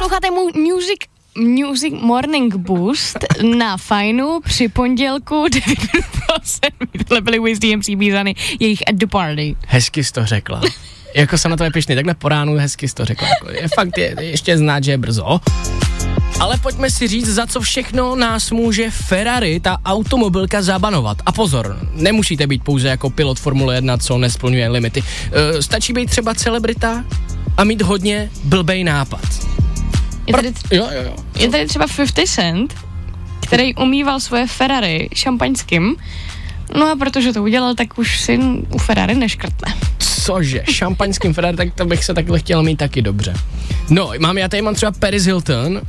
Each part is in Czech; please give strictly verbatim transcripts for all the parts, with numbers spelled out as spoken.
Posloucháte mu Music Music Morning Boost na Fajnu při pondělku devět po sedmi. Tohle byly Wiz D M C Bizany, jejich At The Party. Hezky jsi to řekla. Jako jsem na to je pyšný, takhle po ránu hezky jsi to řekla. Jako je fakt je, ještě znát, že je brzo. Ale pojďme si říct, za co všechno nás může Ferrari, ta automobilka, zabanovat. A pozor, nemusíte být pouze jako pilot Formule jedna, co nesplňuje limity. E, stačí být třeba celebrita a mít hodně blbej nápad. Je tady, tr- jo, jo, jo. je tady třeba padesát Cent, který umýval svoje Ferrari šampaňským, no a protože to udělal, tak už si u Ferrari neškrtne. Cože, šampaňským Ferrari, tak to bych se takhle chtěl mít taky dobře. No, mám, já tady mám třeba Paris Hilton,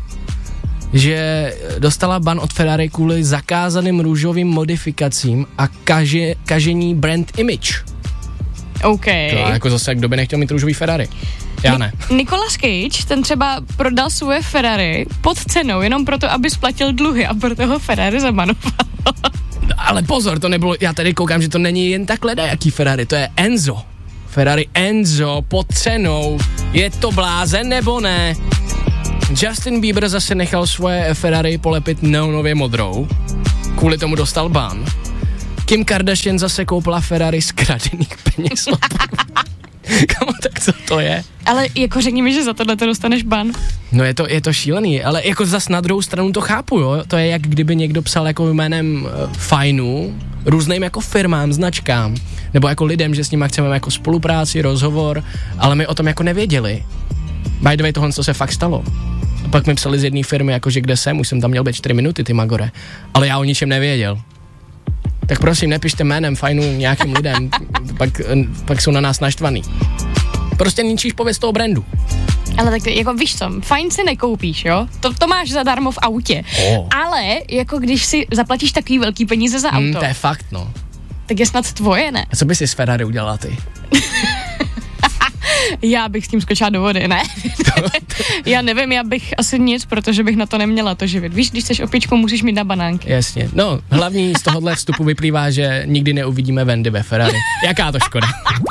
že dostala ban od Ferrari kvůli zakázaným růžovým modifikacím a kaže, kažení brand image. OK. To jako zase, kdo by nechtěl mít růžový Ferrari? Já Ni- ne. Nicolas Cage, ten třeba prodal svoje Ferrari pod cenou, jenom proto, aby splatil dluhy a proto ho Ferrari zabanovalo. Ale pozor, to nebylo, já tady koukám, že to není jen tak ledajaký Ferrari, to je Enzo. Ferrari Enzo pod cenou. Je to blázen nebo ne? Justin Bieber zase nechal svoje Ferrari polepit neonově modrou. Kvůli tomu dostal ban. Kim Kardashian zase koupila Ferrari z kradených peněz. Kamo, tak co to je? Ale jako řekni mi, že za tohle to dostaneš ban. No je to, je to šílený, ale jako zas na druhou stranu to chápu, jo. To je jak kdyby někdo psal jako jménem uh, Fajnu různým jako firmám, značkám, nebo jako lidem, že s nimi chceme jako spolupráci, rozhovor, ale my o tom jako nevěděli. By the way, tohle co se fakt stalo. A pak mi psali z jedné firmy, jakože kde jsem, už jsem tam měl být čtyři minuty, ty magore, ale já o ničem nevěděl. Tak prosím, nepište jménem Fajnu nějakým lidem, pak, pak jsou na nás naštvaný. Prostě ničíš pověst toho brandu. Ale tak jako víš co, fajn si nekoupíš, jo? To, to máš zadarmo v autě. Oh. Ale jako když si zaplatíš takový velký peníze za auto, Hmm, to je fakt, no. tak je snad tvoje, ne? A co by si s Ferrari udělala ty? Já bych s tím skočila do vody, ne? Já nevím, já bych asi nic, protože bych na to neměla to živit. Víš, když jsi opičkou, musíš mít na banánky. Jasně. No, hlavní z tohohle vstupu vyplývá, že nikdy neuvidíme Wendy ve Ferrari. Jaká to škoda.